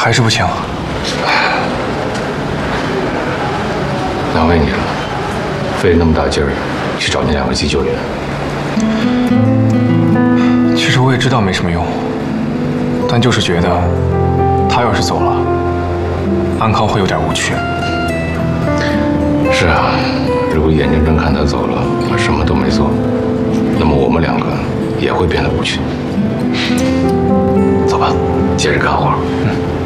还是不行。 难为你了，费了那么大劲儿去找那2个急救员。 其实我也知道没什么用，但就是觉得他要是走了，安康会有点无趣。 是啊，如果眼睁睁看他走了，我什么都没做，那么我们2个也会变得无趣。走吧，接着干活。